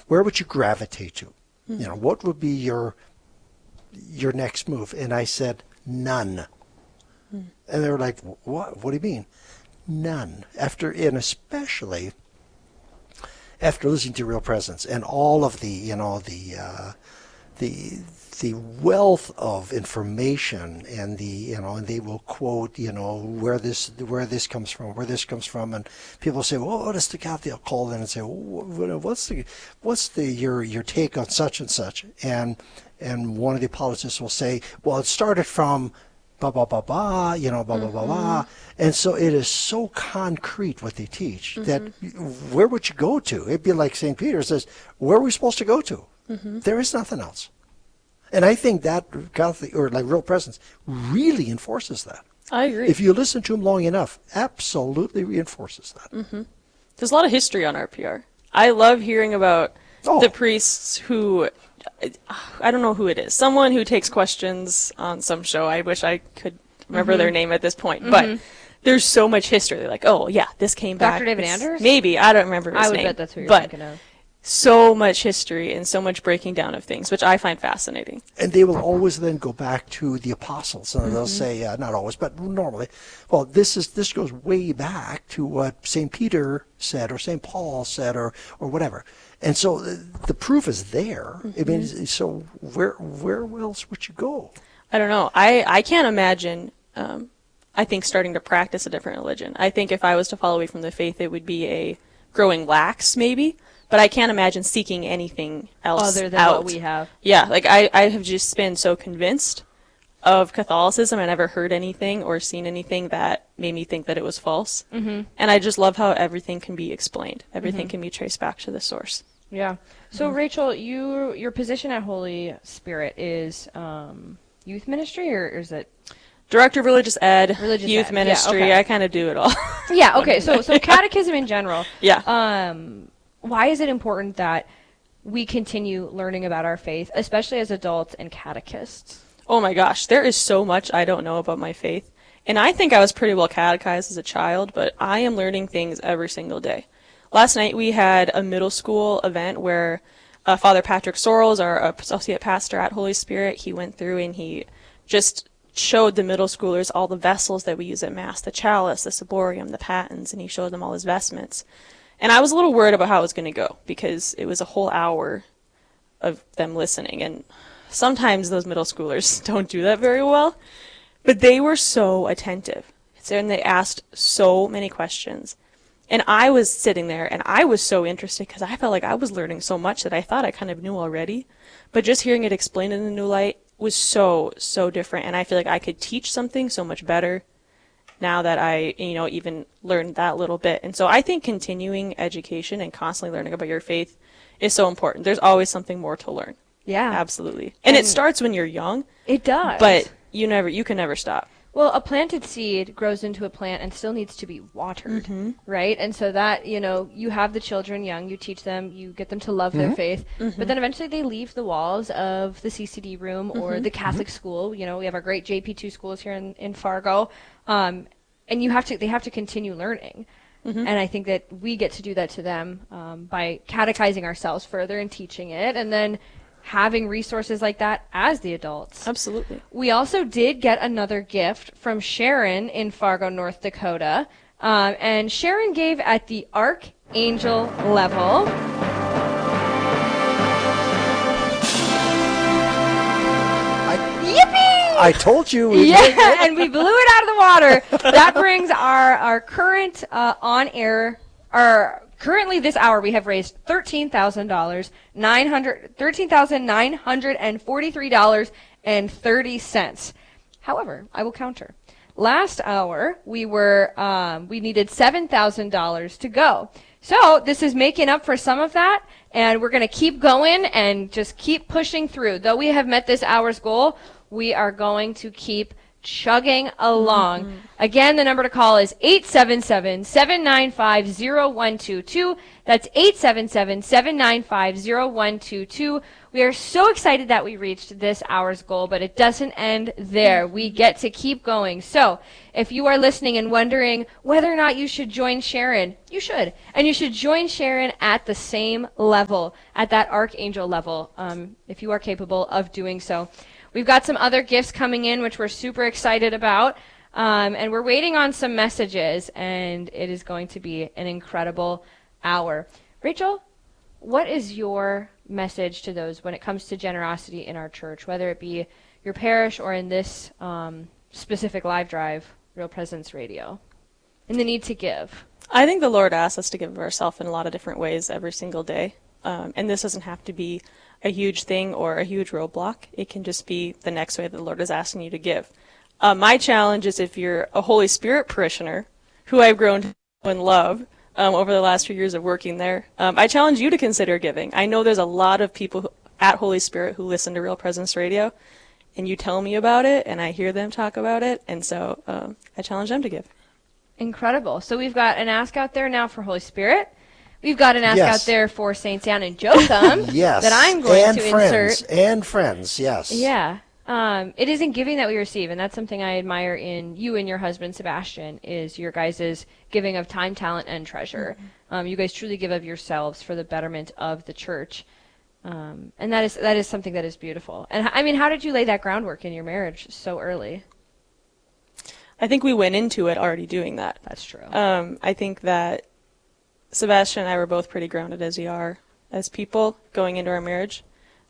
where would you gravitate to? What would be your next move? And I said, none. And they were like, what? What do you mean? None. Especially after listening to Real Presence and all of the wealth of information and and they will quote, where this comes from, and people say, well, what is the Catholic call in and say, well, what's your take on such and such, and one of the apologists will say, well, it started from blah blah blah blah, blah blah blah blah, and so it is so concrete what they teach that where would you go to? It'd be like St. Peter says, where are we supposed to go to? There is nothing else. And I think that Catholic, or like Real Presence, really enforces that. I agree. If you listen to him long enough, absolutely reinforces that. There's a lot of history on RPR. I love hearing about the priests who, I don't know who it is, someone who takes questions on some show. I wish I could remember their name at this point. But there's so much history. They're like, oh, yeah, this came back. Dr. David Anders? Maybe. I don't remember his name. I would bet that's who you're thinking of. So much history and so much breaking down of things, which I find fascinating. And they will always then go back to the apostles, and they'll say, not always, but normally, well, this goes way back to what St. Peter said or St. Paul said or whatever. And so the proof is there. I mean, so where else would you go? I don't know. I can't imagine, I think, starting to practice a different religion. I think if I was to fall away from the faith, it would be a growing lax, maybe. But I can't imagine seeking anything else other than out. what we have. Yeah, like I have just been so convinced of Catholicism. I never heard anything or seen anything that made me think that it was false. And I just love how everything can be explained. Everything can be traced back to the source. Yeah. So Rachel, your position at Holy Spirit is youth ministry, or is it? Director of Religious Ed, Religious youth Ed. ministry. Yeah, okay. I kind of do it all. Yeah. Okay. So catechism in general. Yeah. Why is it important that we continue learning about our faith, especially as adults and catechists? Oh my gosh, there is so much I don't know about my faith. And I think I was pretty well catechized as a child, but I am learning things every single day. Last night we had a middle school event where Father Patrick Sorrells, our associate pastor at Holy Spirit, he went through and he just showed the middle schoolers all the vessels that we use at Mass, the chalice, the ciborium, the patens, and he showed them all his vestments. And I was a little worried about how it was going to go because it was a whole hour of them listening. And sometimes those middle schoolers don't do that very well. But they were so attentive. And they asked so many questions. And I was sitting there and I was so interested because I felt like I was learning so much that I thought I kind of knew already. But just hearing it explained in a new light was so, so different. And I feel like I could teach something so much better now that I, even learned that little bit. And so I think continuing education and constantly learning about your faith is so important. There's always something more to learn. Yeah. Absolutely. And it starts when you're young. It does. But you can never stop. Well, a planted seed grows into a plant and still needs to be watered, right? And so that, you have the children young, you teach them, you get them to love their faith, but then eventually they leave the walls of the CCD room or the Catholic school. We have our great JP2 schools here in Fargo, and they have to continue learning. And I think that we get to do that to them by catechizing ourselves further and teaching it, and then having resources like that as the adults. Absolutely. We also did get another gift from Sharon in Fargo, North Dakota. And Sharon gave at the Archangel level. Yippee! I told you. Yeah, and we blew it out of the water. That brings our current on air, currently this hour we have raised $13,000, $13,943.30. However, I will counter. Last hour we needed $7,000 to go. So this is making up for some of that, and we're going to keep going and just keep pushing through. Though we have met this hour's goal, we are going to keep chugging along. Again, the number to call is 877-795-0122. That's 877-795-0122. We are so excited that we reached this hour's goal, but it doesn't end there. We get to keep going. So if you are listening and wondering whether or not you should join Sharon, you should. And you should join Sharon at the same level, at that archangel level, if you are capable of doing so. We've got some other gifts coming in, which we're super excited about. And we're waiting on some messages, and it is going to be an incredible hour. Rachel, what is your message to those when it comes to generosity in our church, whether it be your parish or in this specific live drive, Real Presence Radio, and the need to give? I think the Lord asks us to give of ourselves in a lot of different ways every single day. And this doesn't have to be a huge thing or a huge roadblock. It can just be the next way the Lord is asking you to give. My challenge is if you're a Holy Spirit parishioner, who I've grown to know and love over the last few years of working there, I challenge you to consider giving. I know there's a lot of people at Holy Spirit who listen to Real Presence Radio, and you tell me about it, and I hear them talk about it, and so I challenge them to give. Incredible. So we've got an ask out there now for Holy Spirit. We've got an ask Yes. out there for Saints Anne and Jotham Yes. that I'm going and to friends, insert. And friends, yes. Yeah. It is in giving that we receive, and that's something I admire in you and your husband, Sebastian, is your guys' giving of time, talent, and treasure. You guys truly give of yourselves for the betterment of the church. And that is something that is beautiful. And I mean, how did you lay that groundwork in your marriage so early? I think we went into it already doing that. That's true. I think that Sebastian and I were both pretty grounded as we are as people going into our marriage.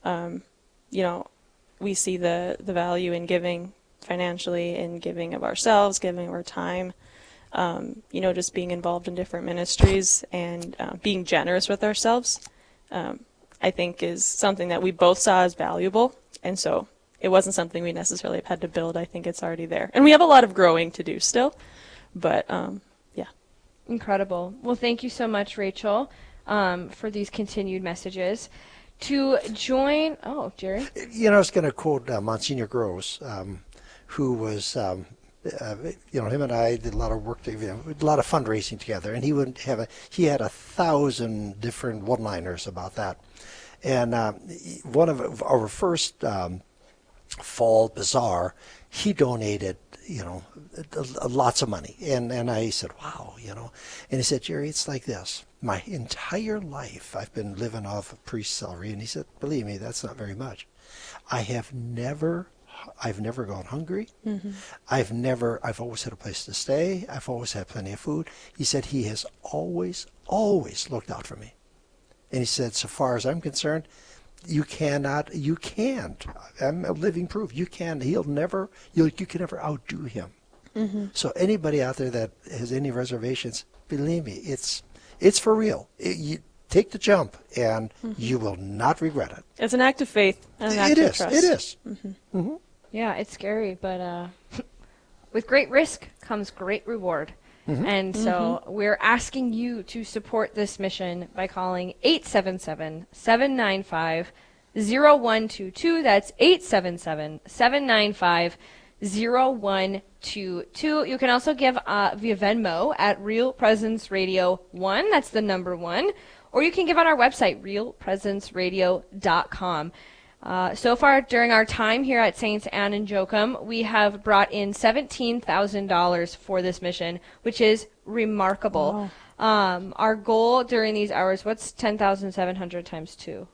We see the value in giving financially, in giving of ourselves, giving of our time, just being involved in different ministries and being generous with ourselves, I think is something that we both saw as valuable. And so it wasn't something we necessarily had to build. I think it's already there. And we have a lot of growing to do still, but yeah. Incredible. Well, thank you so much, Rachel, for these continued messages. To join, Jerry? I was going to quote Monsignor Gross, who was, him and I did a lot of work, a lot of fundraising together, and he had 1,000 different one-liners about that. And one of our first fall bazaar, he donated, lots of money. And I said, wow, And he said, Jerry, it's like this. My entire life I've been living off of priest salary. And he said, believe me, that's not very much. I've never gone hungry. Mm-hmm. I've always had a place to stay. I've always had plenty of food. He said he has always looked out for me. And he said, so far as I'm concerned, you can't. I'm a living proof. You can never outdo him. Mm-hmm. So anybody out there that has any reservations, believe me, it's for real. You take the jump, and you will not regret it. It's an act of faith and an act of trust. It is. Mm-hmm. Mm-hmm. Yeah, it's scary, but with great risk comes great reward. Mm-hmm. And so we're asking you to support this mission by calling 877-795-0122. That's 877-795-0122. You can also give via Venmo at Real Presence Radio 1. That's the number 1. Or you can give on our website, realpresenceradio.com. So far, during our time here at Saints Anne and Joachim, we have brought in $17,000 for this mission, which is remarkable. Wow. Our goal during these hours, what's 10,700 times 2?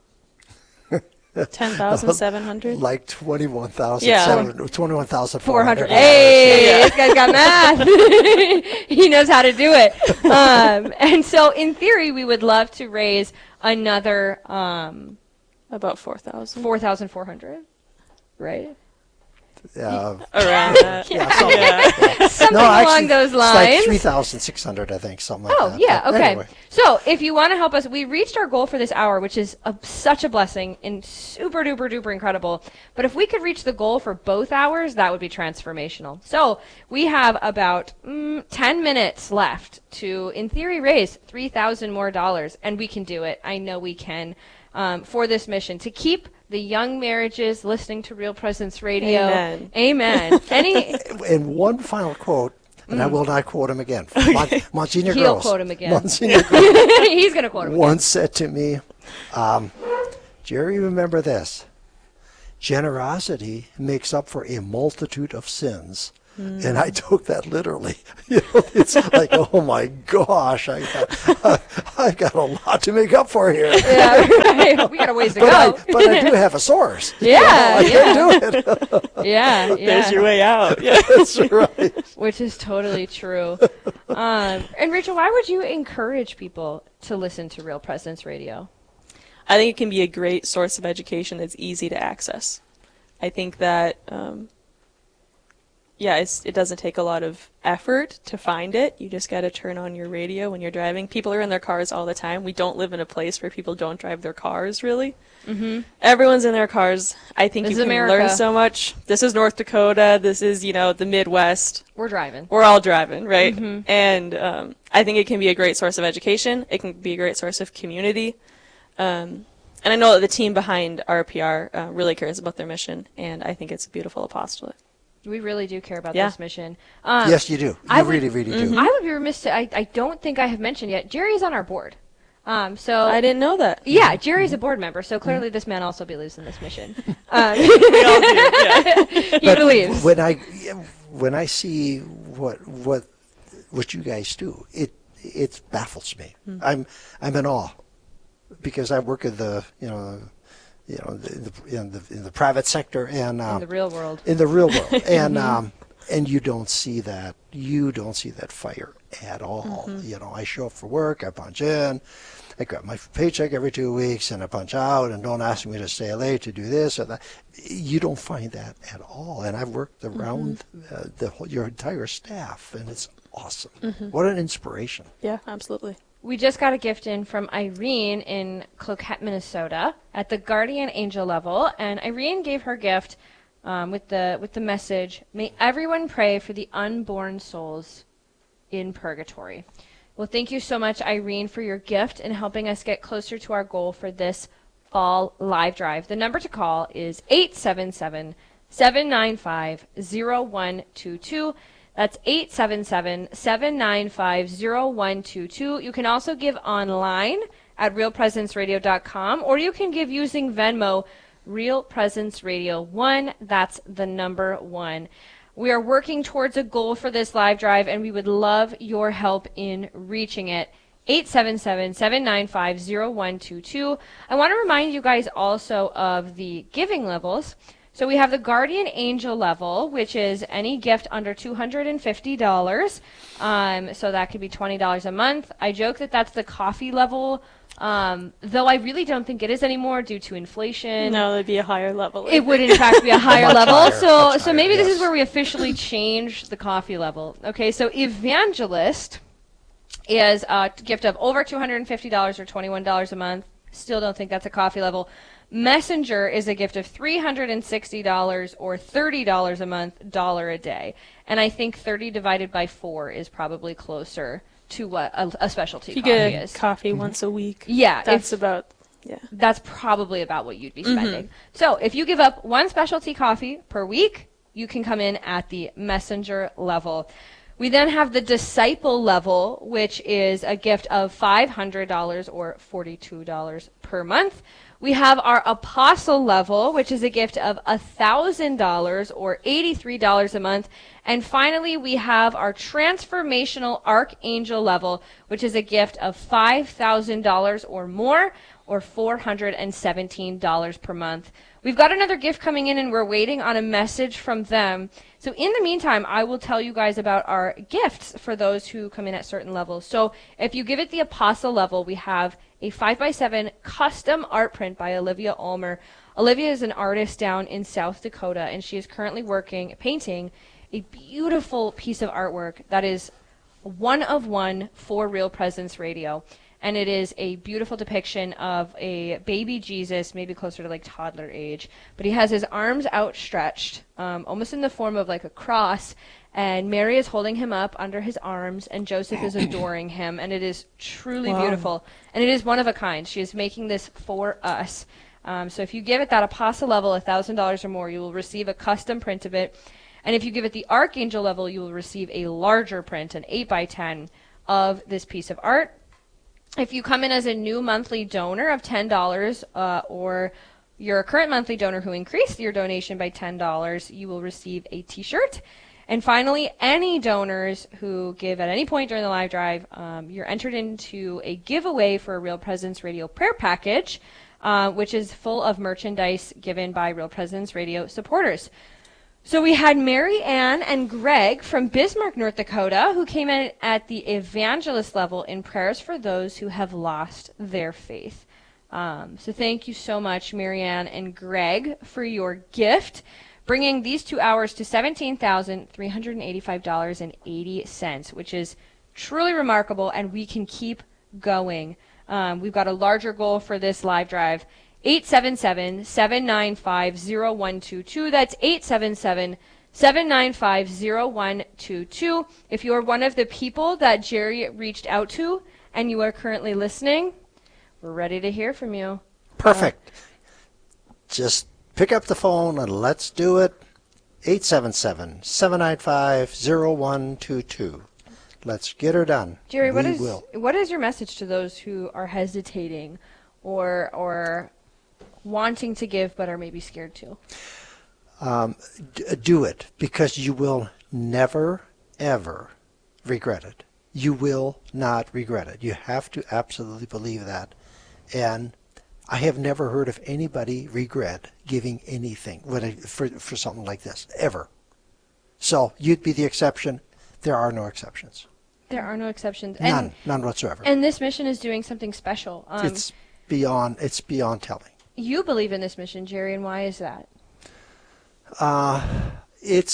10,700? Like 21,000. Yeah. 21,400. Hey, this guy's got math. He knows how to do it. And so, in theory, we would love to raise another... about 4,000. 4,400, right? Around that. Something along those lines. It's like 3,600, I think, something like that. Oh, yeah, But okay. anyway. So if you want to help us, we reached our goal for this hour, which is such a blessing and super duper duper incredible. But if we could reach the goal for both hours, that would be transformational. So we have about 10 minutes left to, in theory, raise $3,000 more, and we can do it. I know we can. For this mission, to keep the young marriages listening to Real Presence Radio. Amen. Amen. And one final quote, and I will not quote him again. Monsignor He'll Gross. quote him again. Monsignor Gross He's going to quote him once said to me, Jerry, remember this. Generosity makes up for a multitude of sins. And I took that literally. It's like, oh my gosh, I got a lot to make up for here. Yeah, right. We got a ways to go. But I do have a source. Yeah, I can do it. Yeah. There's your way out. Yeah. That's right. Which is totally true. And Rachel, why would you encourage people to listen to Real Presence Radio? I think it can be a great source of education that's easy to access. I think that, it doesn't take a lot of effort to find it. You just got to turn on your radio when you're driving. People are in their cars all the time. We don't live in a place where people don't drive their cars, really. Mm-hmm. Everyone's in their cars. I think you can learn so much. This is North Dakota. This is, the Midwest. We're driving. We're all driving, right? Mm-hmm. And I think it can be a great source of education. It can be a great source of community. And I know that the team behind RPR really cares about their mission, and I think it's a beautiful apostolate. We really do care about this mission. Yes, you do. You really, really do. I would be remiss to, I don't think I have mentioned yet, Jerry's on our board. So I didn't know that. Yeah, Jerry's a board member, so clearly this man also believes in this mission. We all do, yeah. He believes. When I see what you guys do, it baffles me. I'm in awe because I work in the in the private sector and In the real world. And you don't see that. You don't see that fire at all. I show up for work. I punch in. I grab my paycheck every 2 weeks, and I punch out. And don't ask me to stay late to do this or that. You don't find that at all. And I've worked around your entire staff, and it's awesome. What an inspiration! Yeah, absolutely. We just got a gift in from Irene in Cloquet, Minnesota, at the Guardian Angel level, and Irene gave her gift with the message, "May everyone pray for the unborn souls in purgatory." Well, thank you so much, Irene, for your gift and helping us get closer to our goal for this fall live drive. The number to call is 877-795-0122. That's 877-795-0122. You can also give online at realpresenceradio.com, or you can give using Venmo, Real Presence Radio 1. That's the number 1. We are working towards a goal for this live drive, and we would love your help in reaching it. 877-795-0122. I want to remind you guys also of the giving levels. So we have the Guardian Angel level, which is any gift under $250. So that could be $20 a month. I joke that that's the coffee level, though I really don't think it is anymore due to inflation. No, it'd be a higher level. It would, in fact, be a higher level. Higher, so maybe this yes. is where we officially change the coffee level. Okay, so Evangelist is a gift of over $250 or $21 a month. Still don't think that's a coffee level. Messenger is a gift of $360 or $30 a month, $1 a day. And I think 30 divided by 4 is probably closer to what a specialty coffee get is. Coffee once a week. Yeah. That's about, yeah. That's probably about what you'd be spending. So if you give up one specialty coffee per week, you can come in at the Messenger level. We then have the Disciple level, which is a gift of $500 or $42 per month. We have our Apostle level, which is a gift of $1,000 or $83 a month. And finally, we have our Transformational Archangel level, which is a gift of $5,000 or more, or $417 per month. We've got another gift coming in, and we're waiting on a message from them. So in the meantime, I will tell you guys about our gifts for those who come in at certain levels. So if you give it the Apostle level, we have a 5x7 custom art print by Olivia Ulmer. Olivia is an artist down in South Dakota, and she is currently painting a beautiful piece of artwork that is one of one for Real Presence Radio. And it is a beautiful depiction of a baby Jesus, maybe closer to like toddler age. But he has his arms outstretched, almost in the form of like a cross. And Mary is holding him up under his arms, and Joseph is adoring him. And it is truly beautiful. And it is one of a kind. She is making this for us. So if you give it that apostle level, $1,000 or more, you will receive a custom print of it. And if you give it the archangel level, you will receive a larger print, an 8x10 of this piece of art. If you come in as a new monthly donor of $10, or you're a current monthly donor who increased your donation by $10, you will receive a t-shirt. And finally, any donors who give at any point during the live drive, you're entered into a giveaway for a Real Presence Radio prayer package, which is full of merchandise given by Real Presence Radio supporters. So we had Mary Ann and Greg from Bismarck, North Dakota, who came in at the evangelist level in prayers for those who have lost their faith. So thank you so much, Mary Ann and Greg, for your gift, bringing these 2 hours to $17,385.80, which is truly remarkable, and we can keep going. We've got a larger goal for this live drive. 877-795-0122. That's 877-795-0122. If you are one of the people that Jerry reached out to and you are currently listening, we're ready to hear from you. Perfect. Just pick up the phone and let's do it. 877-795-0122. Let's get her done. Jerry, what is your message to those who are hesitating or wanting to give but are maybe scared to? Do it, because you will never, ever regret it. You will not regret it. You have to absolutely believe that. And I have never heard of anybody regret giving anything for something like this, ever. So you'd be the exception. There are no exceptions. There are no exceptions. None whatsoever. And this mission is doing something special. It's beyond telling. You believe in this mission, Jerry, and why is that? It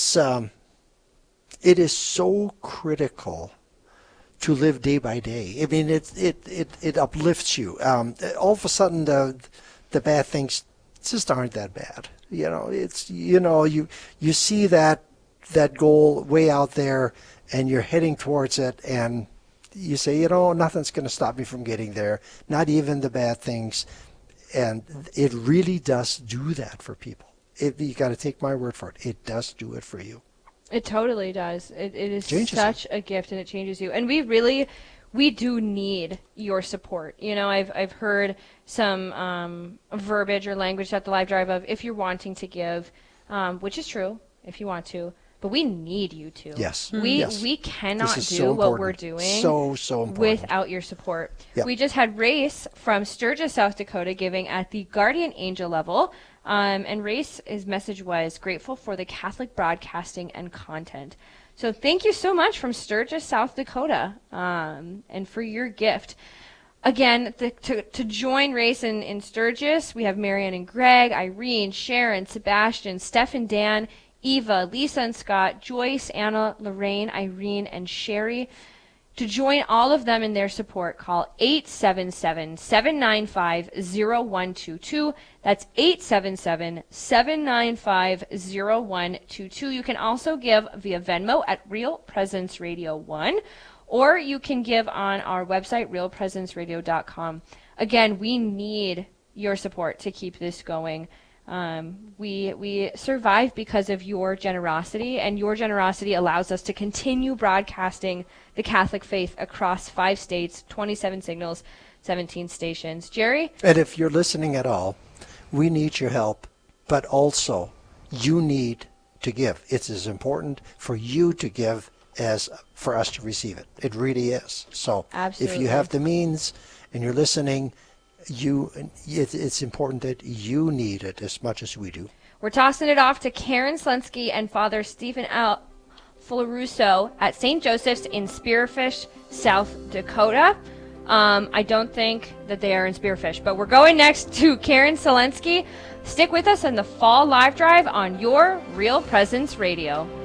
is so critical to live day by day. I mean, it uplifts you. All of a sudden, the bad things just aren't that bad. You see that goal way out there, and you're heading towards it, and you say, nothing's going to stop me from getting there, not even the bad things. And it really does do that for people. You got to take my word for it. It does do it for you. It totally does. It is changes such a gift, and it changes you. And we do need your support. I've heard some verbiage or language at the live drive of if you're wanting to give, which is true if you want to, but we need you to. Yes. We cannot do what we're doing so important without your support. Yep. We just had Race from Sturgis, South Dakota, giving at the Guardian Angel level. And Race, his message was grateful for the Catholic broadcasting and content. So thank you so much from Sturgis, South Dakota, and for your gift. Again, to join Race in Sturgis, we have Marianne and Greg, Irene, Sharon, Sebastian, Steph and Dan, Eva, Lisa and Scott, Joyce, Anna, Lorraine, Irene, and Sherry. To join all of them in their support, call 877-795-0122. That's 877-795-0122. You can also give via Venmo at Real Presence Radio 1, or you can give on our website, realpresenceradio.com. Again, we need your support to keep this going. We survive because of your generosity, and your generosity allows us to continue broadcasting the Catholic faith across 5 states, 27 signals, 17 stations. Jerry? And if you're listening at all, we need your help, but also you need to give. It's as important for you to give as for us to receive it. It really is. So Absolutely. If you have the means and you're listening, it's important that you need it as much as we do. We're tossing it off to Karen Slensky and Father Stephen L. Fularusso at St. Joseph's in Spearfish, South Dakota. I don't think that they are in Spearfish, but we're going next to Karen Selensky. Stick with us in the Fall Live Drive on your Real Presence Radio.